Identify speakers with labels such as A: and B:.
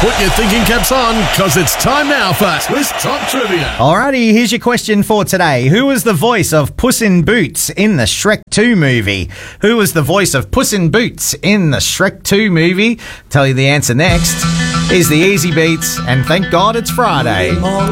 A: Put your thinking caps on, because it's time now for Twist Top Trivia.
B: Alrighty, here's your question for today. Who was the voice of Puss in Boots in the Shrek 2 movie? Who was the voice of Puss in Boots in the Shrek 2 movie? Tell you the answer next. Is the Easy Beats, and thank God it's Friday.